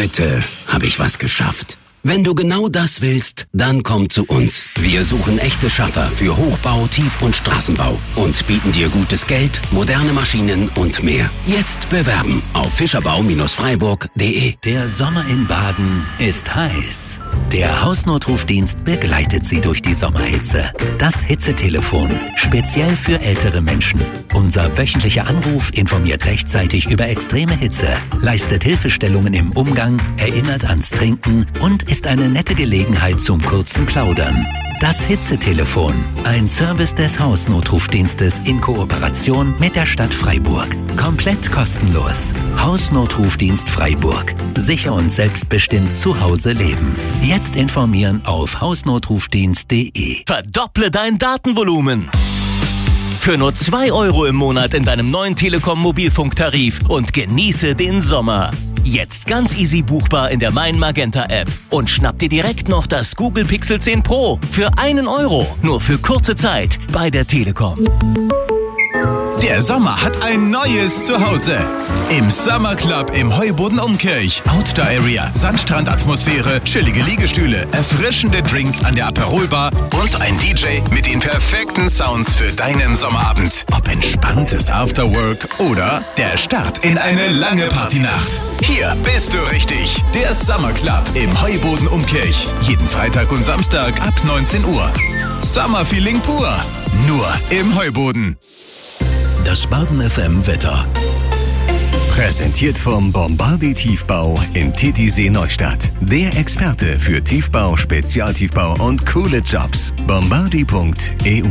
Heute habe ich was geschafft. Wenn du genau das willst, dann komm zu uns. Wir suchen echte Schaffer für Hochbau, Tief- und Straßenbau und bieten dir gutes Geld, moderne Maschinen und mehr. Jetzt bewerben auf fischerbau-freiburg.de. Der Sommer in Baden ist heiß. Der Hausnotrufdienst begleitet Sie durch die Sommerhitze. Das Hitzetelefon, speziell für ältere Menschen. Unser wöchentlicher Anruf informiert rechtzeitig über extreme Hitze, leistet Hilfestellungen im Umgang, erinnert ans Trinken und ist eine nette Gelegenheit zum kurzen Plaudern. Das Hitzetelefon, ein Service des Hausnotrufdienstes in Kooperation mit der Stadt Freiburg. Komplett kostenlos. Hausnotrufdienst Freiburg. Sicher und selbstbestimmt zu Hause leben. Jetzt informieren auf hausnotrufdienst.de. Verdopple dein Datenvolumen. Für nur 2 € im Monat in deinem neuen Telekom-Mobilfunktarif und genieße den Sommer. Jetzt ganz easy buchbar in der Mein Magenta App und schnapp dir direkt noch das Google Pixel 10 Pro für 1 €, nur für kurze Zeit bei der Telekom. Der Sommer hat ein neues Zuhause. Im Summer Club im Heuboden Umkirch. Outdoor Area, Sandstrandatmosphäre, chillige Liegestühle, erfrischende Drinks an der Aperolbar und ein DJ mit den perfekten Sounds für deinen Sommerabend. Ob entspanntes Afterwork oder der Start in eine lange Partynacht. Hier bist du richtig. Der Summer Club im Heuboden Umkirch. Jeden Freitag und Samstag ab 19 Uhr. Summer Feeling pur. Nur im Heuboden. Das Baden FM Wetter. Präsentiert vom Bombardier Tiefbau in Titisee Neustadt. Der Experte für Tiefbau, Spezialtiefbau und coole Jobs. Bombardier.eu.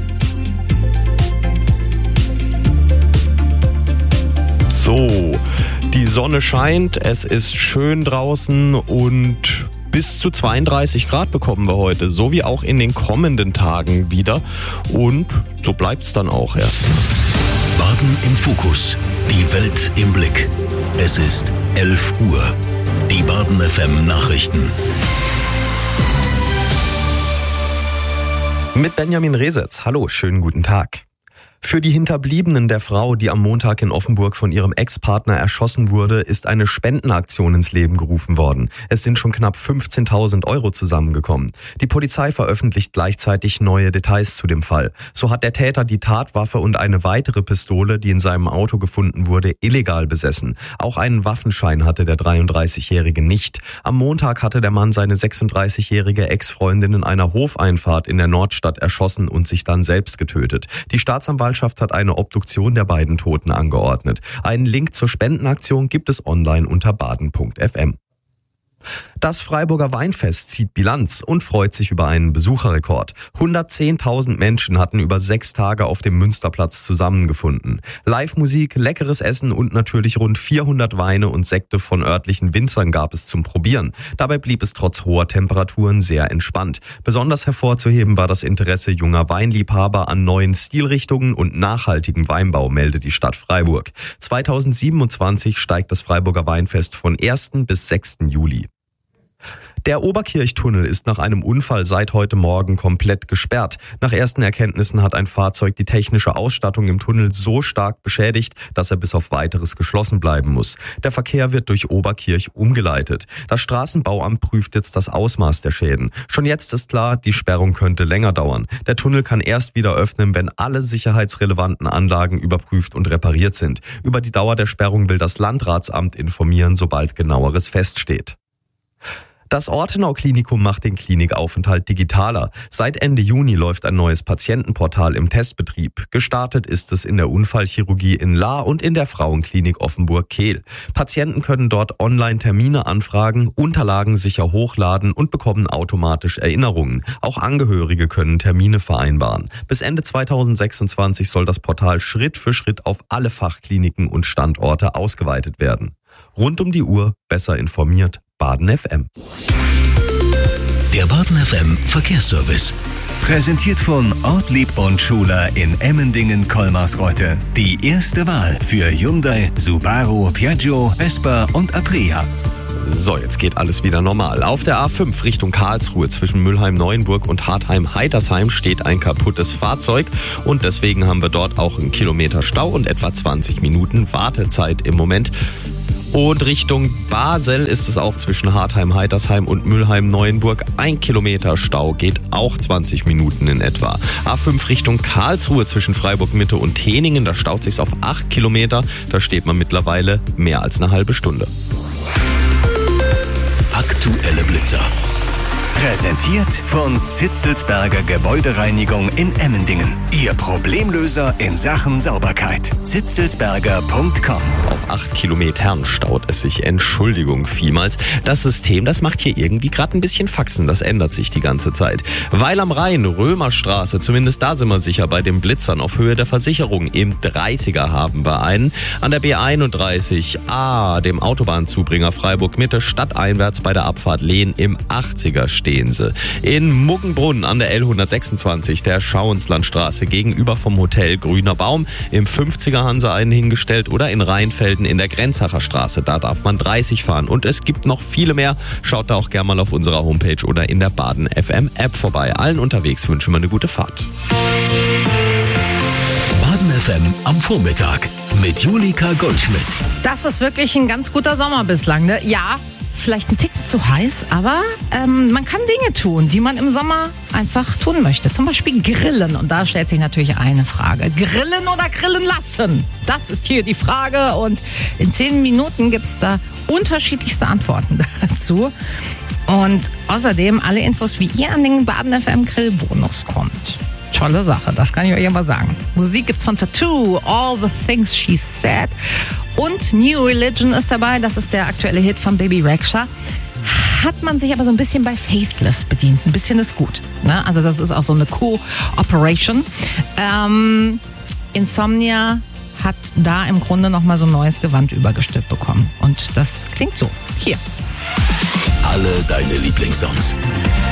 So, die Sonne scheint, es ist schön draußen und bis zu 32 Grad bekommen wir heute, so wie auch in den kommenden Tagen wieder. Und so bleibt's dann auch erstmal. Baden im Fokus. Die Welt im Blick. Es ist 11 Uhr. Die Baden FM Nachrichten. Mit Benjamin Resetz. Hallo, schönen guten Tag. Für die Hinterbliebenen der Frau, die am Montag in Offenburg von ihrem Ex-Partner erschossen wurde, ist eine Spendenaktion ins Leben gerufen worden. Es sind schon knapp 15.000 € zusammengekommen. Die Polizei veröffentlicht gleichzeitig neue Details zu dem Fall. So hat der Täter die Tatwaffe und eine weitere Pistole, die in seinem Auto gefunden wurde, illegal besessen. Auch einen Waffenschein hatte der 33-Jährige nicht. Am Montag hatte der Mann seine 36-jährige Ex-Freundin in einer Hofeinfahrt in der Nordstadt erschossen und sich dann selbst getötet. Die Staatsanwaltschaft hat eine Obduktion der beiden Toten angeordnet. Einen Link zur Spendenaktion gibt es online unter baden.fm. Das Freiburger Weinfest zieht Bilanz und freut sich über einen Besucherrekord. 110.000 Menschen hatten über 6 Tage auf dem Münsterplatz zusammengefunden. Live-Musik, leckeres Essen und natürlich rund 400 Weine und Sekte von örtlichen Winzern gab es zum Probieren. Dabei blieb es trotz hoher Temperaturen sehr entspannt. Besonders hervorzuheben war das Interesse junger Weinliebhaber an neuen Stilrichtungen und nachhaltigem Weinbau, meldet die Stadt Freiburg. 2027 steigt das Freiburger Weinfest von 1. bis 6. Juli. Der Oberkirchtunnel ist nach einem Unfall seit heute Morgen komplett gesperrt. Nach ersten Erkenntnissen hat ein Fahrzeug die technische Ausstattung im Tunnel so stark beschädigt, dass er bis auf Weiteres geschlossen bleiben muss. Der Verkehr wird durch Oberkirch umgeleitet. Das Straßenbauamt prüft jetzt das Ausmaß der Schäden. Schon jetzt ist klar, die Sperrung könnte länger dauern. Der Tunnel kann erst wieder öffnen, wenn alle sicherheitsrelevanten Anlagen überprüft und repariert sind. Über die Dauer der Sperrung will das Landratsamt informieren, sobald Genaueres feststeht. Das Ortenau-Klinikum macht den Klinikaufenthalt digitaler. Seit Ende Juni läuft ein neues Patientenportal im Testbetrieb. Gestartet ist es in der Unfallchirurgie in Lahr und in der Frauenklinik Offenburg-Kehl. Patienten können dort online Termine anfragen, Unterlagen sicher hochladen und bekommen automatisch Erinnerungen. Auch Angehörige können Termine vereinbaren. Bis Ende 2026 soll das Portal Schritt für Schritt auf alle Fachkliniken und Standorte ausgeweitet werden. Rund um die Uhr besser informiert. Baden FM. Der Baden FM Verkehrsservice. Präsentiert von Ortlieb und Schuler in Emmendingen-Kolmarsreuth. Die erste Wahl für Hyundai, Subaru, Piaggio, Vespa und Aprilia. So, jetzt geht alles wieder normal. Auf der A5 Richtung Karlsruhe zwischen Mülheim-Neuenburg und Hartheim-Heitersheim steht ein kaputtes Fahrzeug und deswegen haben wir dort auch einen Kilometer Stau und etwa 20 Minuten Wartezeit im Moment. Und Richtung Basel ist es auch zwischen Hartheim, Heitersheim und Mülheim-Neuenburg 1 Kilometer Stau, geht auch 20 Minuten in etwa. A5 Richtung Karlsruhe zwischen Freiburg-Mitte und Teningen, da staut sich's auf 8 Kilometer, da steht man mittlerweile mehr als eine halbe Stunde. Aktuelle Blitzer. Präsentiert von Zitzelsberger Gebäudereinigung in Emmendingen. Ihr Problemlöser in Sachen Sauberkeit. Zitzelsberger.com. Auf 8 Kilometern staut es sich. Entschuldigung vielmals. Das System, das macht hier irgendwie gerade ein bisschen Faxen. Das ändert sich die ganze Zeit. Weil am Rhein, Römerstraße, zumindest da sind wir sicher bei den Blitzern auf Höhe der Versicherung. Im 30er haben wir einen. An der B31A, dem Autobahnzubringer Freiburg-Mitte, stadteinwärts bei der Abfahrt Lehn im 80er stehen sie. In Muggenbrunn an der L126, der Schauenslandstraße gegenüber vom Hotel Grüner Baum. Im 50er haben sie einen hingestellt oder in Rheinfelden in der Grenzacher Straße. Da darf man 30 fahren. Und es gibt noch viele mehr. Schaut da auch gerne mal auf unserer Homepage oder in der Baden FM App vorbei. Allen unterwegs wünschen wir eine gute Fahrt. Baden FM am Vormittag mit Julika Goldschmidt. Das ist wirklich ein ganz guter Sommer bislang, ne? Ja, vielleicht ein Ticken zu heiß, aber man kann Dinge tun, die man im Sommer einfach tun möchte. Zum Beispiel grillen. Und da stellt sich natürlich eine Frage. Grillen oder grillen lassen? Das ist hier die Frage. Und in 10 Minuten gibt es da unterschiedlichste Antworten dazu. Und außerdem alle Infos, wie ihr an den Baden FM Grillbonus kommt. Tolle Sache, das kann ich euch aber sagen. Musik gibt's von Tattoo, All the Things She Said. Und New Religion ist dabei, das ist der aktuelle Hit von Baby Rexha. Hat man sich aber so ein bisschen bei Faithless bedient. Ein bisschen ist gut. Ne? Also das ist auch so eine Co-Operation. Insomnia hat da im Grunde nochmal so ein neues Gewand übergestülpt bekommen. Und das klingt so. Hier. Alle deine Lieblingssongs.